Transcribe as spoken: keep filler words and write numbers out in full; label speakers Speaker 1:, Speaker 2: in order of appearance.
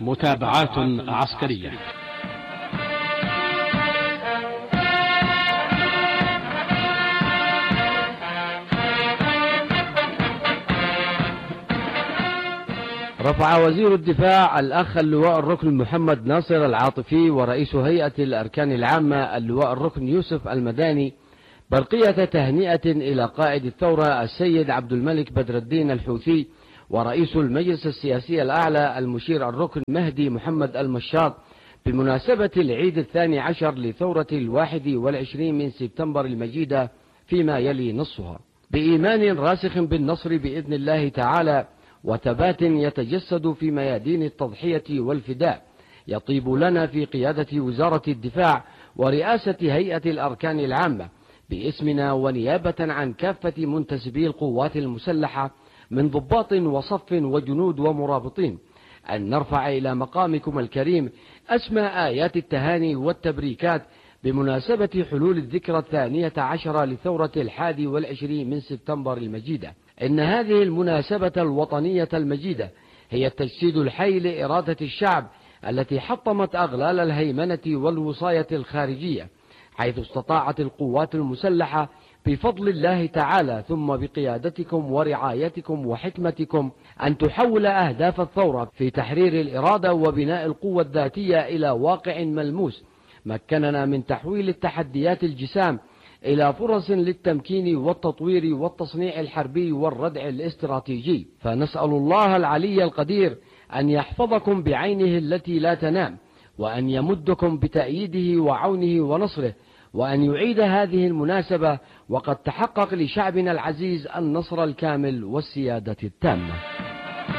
Speaker 1: متابعات عسكرية.
Speaker 2: رفع وزير الدفاع الأخ اللواء الركن محمد ناصر العاطفي ورئيس هيئة الأركان العامة اللواء الركن يوسف المداني برقية تهنئة إلى قائد الثورة السيد عبد الملك بدر الدين الحوثي ورئيس المجلس السياسي الأعلى المشير الركن مهدي محمد المشاط بمناسبة العيد الثاني عشر لثورة الواحد والعشرين من سبتمبر المجيدة فيما يلي نصها، بإيمان راسخ بالنصر بإذن الله تعالى وثبات يتجسد في ميادين التضحية والفداء. يطيب لنا في قيادة وزارة الدفاع ورئاسة هيئة الأركان العامة باسمنا ونيابة عن كافة منتسبي القوات المسلحة من ضباط وصف وجنود ومرابطين أن نرفع إلى مقامكم الكريم أسمى آيات التهاني والتبريكات بمناسبة حلول الذكرى الثانية عشر لثورة الحادي والعشرين من سبتمبر المجيدة. إن هذه المناسبة الوطنية المجيدة هي التجسيد الحي لإرادة الشعب التي حطمت أغلال الهيمنة والوصاية الخارجية، حيث استطاعت القوات المسلحة بفضل الله تعالى ثم بقيادتكم ورعايتكم وحكمتكم أن تحول أهداف الثورة في تحرير الإرادة وبناء القوة الذاتية إلى واقع ملموس، مكننا من تحويل التحديات الجسام إلى فرص للتمكين والتطوير والتصنيع الحربي والردع الاستراتيجي. فنسأل الله العلي القدير أن يحفظكم بعينه التي لا تنام، وأن يمدكم بتأييده وعونه ونصره، وأن يعيد هذه المناسبة وقد تحقق لشعبنا العزيز النصر الكامل والسيادة التامة.